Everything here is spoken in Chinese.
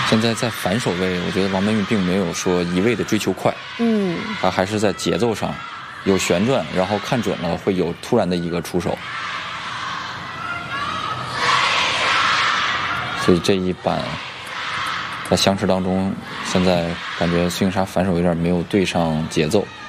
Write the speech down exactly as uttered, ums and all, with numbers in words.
现在在反手位，我觉得王曼玉并没有说一味的追求快， 嗯， 她还是在节奏上有旋转，然后看准了会有突然的一个出手。所以这一板在相持当中，现在感觉孙颖莎反手有点没有对上节奏。